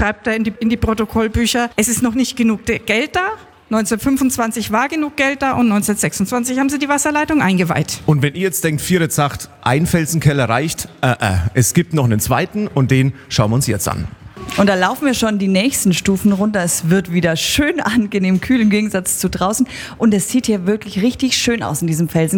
schreibt er in die Protokollbücher, es ist noch nicht genug Geld da. 1925 war genug Geld da und 1926 haben sie die Wasserleitung eingeweiht. Und wenn ihr jetzt denkt, Vieret sagt, ein Felsenkeller reicht, es gibt noch einen zweiten und den schauen wir uns jetzt an. Und da laufen wir schon die nächsten Stufen runter. Es wird wieder schön angenehm kühl im Gegensatz zu draußen. Und es sieht hier wirklich richtig schön aus in diesem Felsen.